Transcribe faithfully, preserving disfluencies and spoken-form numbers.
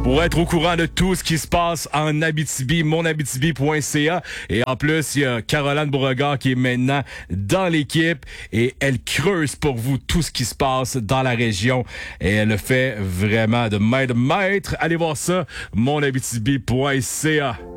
Pour être au courant de tout ce qui se passe en Abitibi, mon abitibi point c a. Et en plus, il y a Caroline Beauregard qui est maintenant dans l'équipe et elle creuse pour vous tout ce qui se passe dans la région. Et elle le fait vraiment de main de maître. Allez voir ça, mon abitibi point c a.